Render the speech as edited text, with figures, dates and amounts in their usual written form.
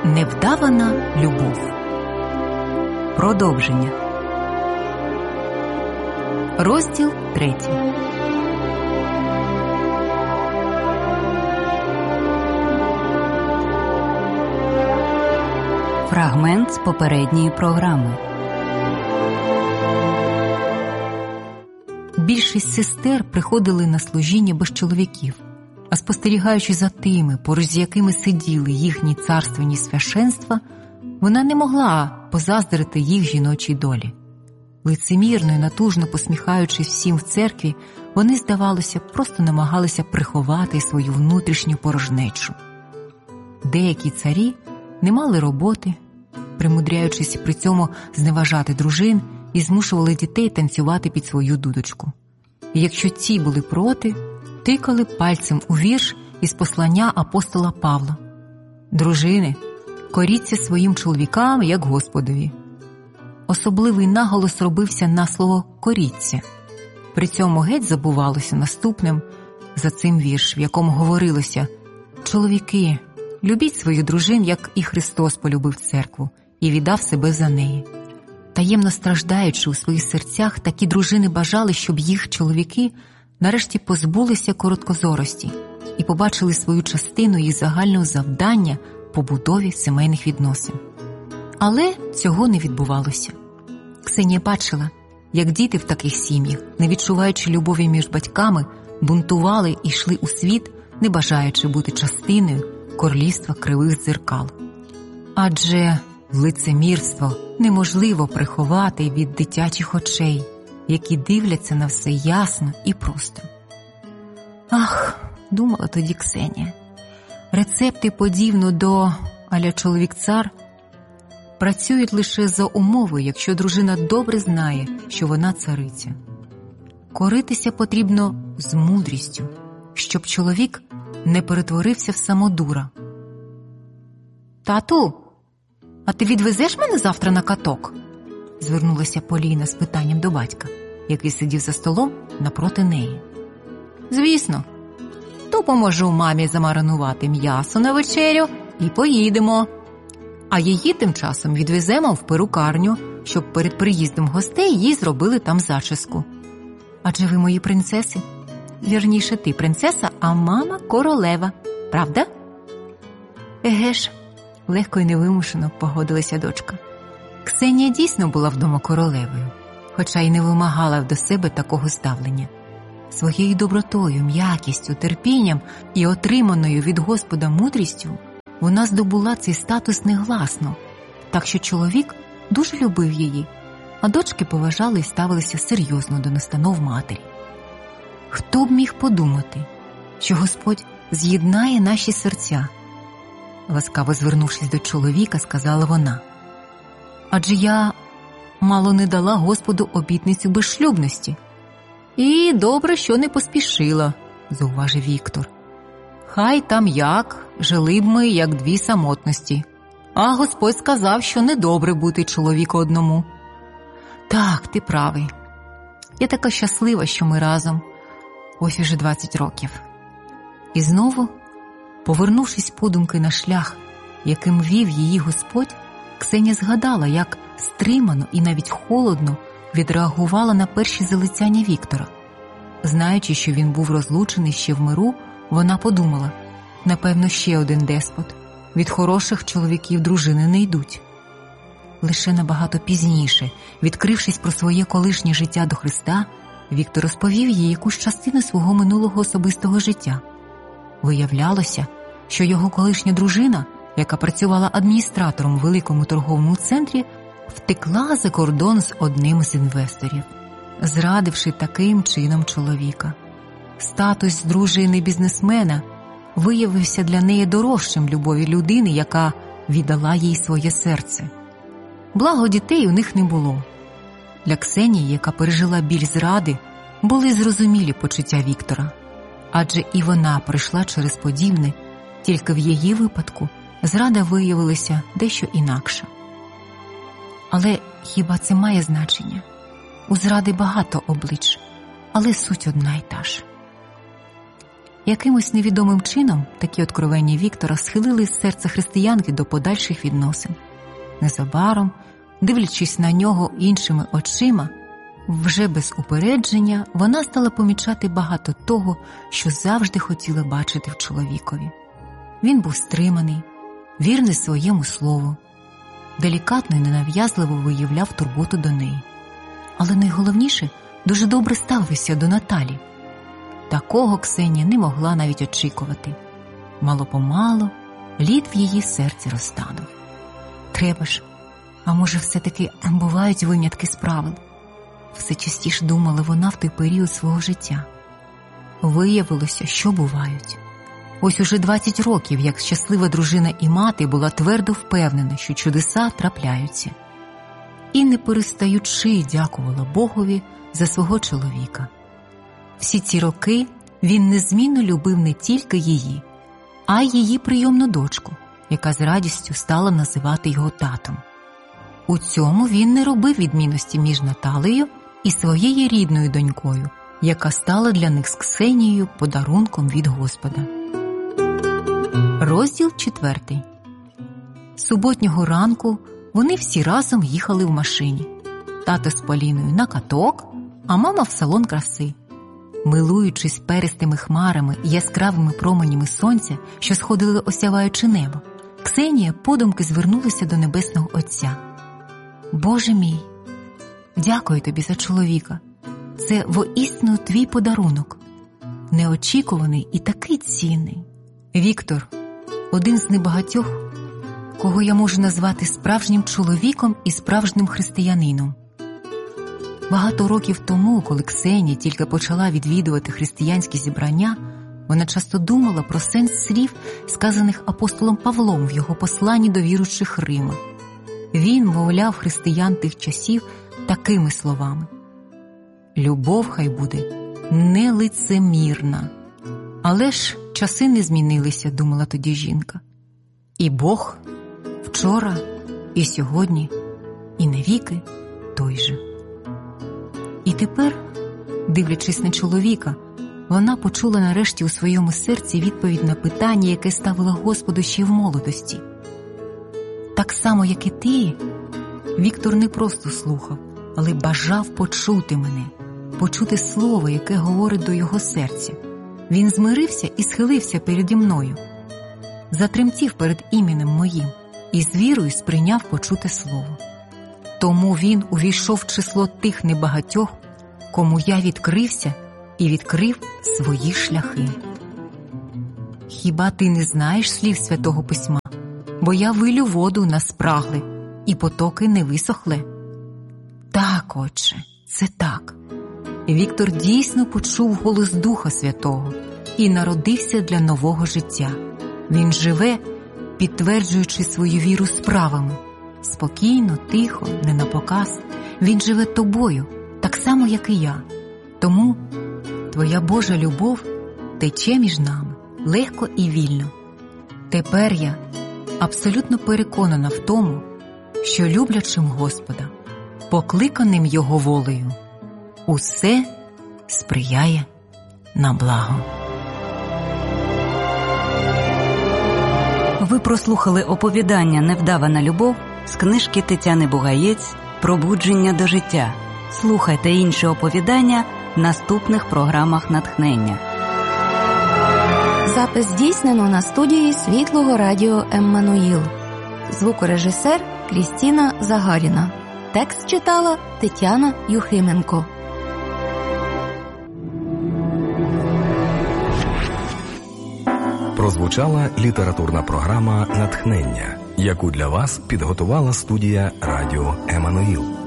Невдавана любов. Продовження. Розділ 3. Фрагмент з попередньої програми. Більшість сестер приходили на служіння без чоловіків, а спостерігаючи за тими, поруч з якими сиділи їхні царственні священства, вона не могла позаздрити їх жіночій долі. Лицемірно і натужно посміхаючись всім в церкві, вони, здавалося, просто намагалися приховати свою внутрішню порожнечу. Деякі царі не мали роботи, примудряючись при цьому зневажати дружин і змушували дітей танцювати під свою дудочку. І якщо ті були проти, тикали пальцем у вірш із послання апостола Павла: «Дружини, коріться своїм чоловікам, як Господові». Особливий наголос робився на слово «коріться». При цьому геть забувалося наступним за цим вірш, в якому говорилося: «Чоловіки, любіть своїх дружин, як і Христос полюбив церкву і віддав себе за неї». Таємно страждаючи у своїх серцях, такі дружини бажали, щоб їх чоловіки нарешті позбулися короткозорості і побачили свою частину їх загального завдання по будові сімейних відносин. Але цього не відбувалося. Ксенія бачила, як діти в таких сім'ях, не відчуваючи любові між батьками, бунтували і йшли у світ, не бажаючи бути частиною королівства кривих дзеркал. Адже лицемірство неможливо приховати від дитячих очей, які дивляться на все ясно і просто. Ах, думала тоді Ксенія, рецепти подібно до а-ля чоловік-цар працюють лише за умовою, якщо дружина добре знає, що вона цариця. Коритися потрібно з мудрістю, щоб чоловік не перетворився в самодура. «Тату, а ти відвезеш мене завтра на каток?» – звернулася Поліна з питанням до батька, який сидів за столом напроти неї. «Звісно. Допоможу мамі замаринувати м'ясо на вечерю і поїдемо. А її тим часом відвеземо в перукарню, щоб перед приїздом гостей їй зробили там зачіску. Адже ви мої принцеси. Вірніше, ти принцеса, а мама королева. Правда?» «Еге ж», – легко і невимушено погодилася дочка. Ксенія дійсно була вдома королевою, хоча й не вимагала до себе такого ставлення. Своєю добротою, м'якістю, терпінням і отриманою від Господа мудрістю вона здобула цей статус негласно, так що чоловік дуже любив її, а дочки поважали і ставилися серйозно до настанов матері. Хто б міг подумати, що Господь з'єднає наші серця? Ласкаво звернувшись до чоловіка, сказала вона. Адже я мало не дала Господу обітницю безшлюбності. І добре, що не поспішила, зауважив Віктор. Хай там як, жили б ми, як дві самотності. А Господь сказав, що недобре бути чоловіку одному. Так, ти правий. Я така щаслива, що ми разом. Ось уже 20 років. І знову, повернувшись подумки на шлях, яким вів її Господь, Ксенія згадала, як стримано і навіть холодно відреагувала на перші залицяння Віктора. Знаючи, що він був розлучений ще в миру, вона подумала, напевно, ще один деспот. Від хороших чоловіків дружини не йдуть. Лише набагато пізніше, відкрившись про своє колишнє життя до Христа, Віктор розповів їй якусь частину свого минулого особистого життя. Виявлялося, що його колишня дружина, яка працювала адміністратором у великому торговому центрі, втекла за кордон з одним з інвесторів, зрадивши таким чином чоловіка. Статус дружини бізнесмена виявився для неї дорожчим любові людини, яка віддала їй своє серце. Благо дітей у них не було. Для Ксенії, яка пережила біль зради, були зрозумілі почуття Віктора. Адже і вона пройшла через подібне, тільки в її випадку зрада виявилася дещо інакша. Але хіба це має значення? У зради багато облич, але суть одна й та ж. Якимось невідомим чином такі откровення Віктора схилили серце християнки до подальших відносин. Незабаром, дивлячись на нього іншими очима, вже без упередження, вона стала помічати багато того, що завжди хотіла бачити в чоловікові. Він був стриманий, вірний своєму слову, делікатно і ненав'язливо виявляв турботу до неї. Але найголовніше, дуже добре ставився до Наталі. Такого Ксенія не могла навіть очікувати. Мало-помалу лід в її серці розтанув. Треба ж, а може все-таки бувають винятки з правил? Все частіше думала вона в той період свого життя. Виявилося, що бувають. Ось уже 20 років, як щаслива дружина і мати була твердо впевнена, що чудеса трапляються. І не перестаючи дякувала Богові за свого чоловіка. Всі ці роки він незмінно любив не тільки її, а й її прийомну дочку, яка з радістю стала називати його татом. У цьому він не робив відмінності між Наталею і своєю рідною донькою, яка стала для них з Ксенією подарунком від Господа. Розділ 4. Суботнього ранку вони всі разом їхали в машині. Тато з Поліною на каток, а мама в салон краси. Милуючись перистими хмарами і яскравими променями сонця, що сходили, осяваючи небо, Ксенія подумки звернулася до Небесного Отця. «Боже мій, дякую тобі за чоловіка. Це воістину твій подарунок. Неочікуваний і такий цінний. Віктор – один з небагатьох, кого я можу назвати справжнім чоловіком і справжнім християнином». Багато років тому, коли Ксенія тільки почала відвідувати християнські зібрання, вона часто думала про сенс слів, сказаних апостолом Павлом в його посланні до віруючих Рима. Він мовляв християн тих часів такими словами: «Любов хай буде нелицемірна». Але ж часи не змінилися, думала тоді жінка. І Бог вчора, і сьогодні, і навіки той же. І тепер, дивлячись на чоловіка, вона почула нарешті у своєму серці відповідь на питання, яке ставила Господу ще в молодості. Так само, як і ти, Віктор не просто слухав, але бажав почути мене, почути слово, яке говорить до його серця. Він змирився і схилився переді мною, затремтів перед іменем моїм і з вірою сприйняв почуте слово. Тому він увійшов в число тих небагатьох, кому я відкрився і відкрив свої шляхи. Хіба ти не знаєш слів Святого Письма? Бо я вилю воду на спрагле, і потоки не висохле. Так, Отче, це так. Віктор дійсно почув голос Духа Святого і народився для нового життя. Він живе, підтверджуючи свою віру справами. Спокійно, тихо, не напоказ. Він живе тобою, так само, як і я. Тому твоя Божа любов тече між нами, легко і вільно. Тепер я абсолютно переконана в тому, що люблячим Господа, покликаним Його волею, усе сприяє на благо. Ви прослухали оповідання «Невдавана любов» з книжки Тетяни Бугаєць «Пробудження до життя». Слухайте інші оповідання в наступних програмах натхнення. Запис здійснено на студії Світлого радіо «Еммануїл». Звукорежисер Крістіна Загаріна. Текст читала Тетяна Юхименко. Прозвучала літературна програма «Натхнення», яку для вас підготувала студія радіо «Еммануїл».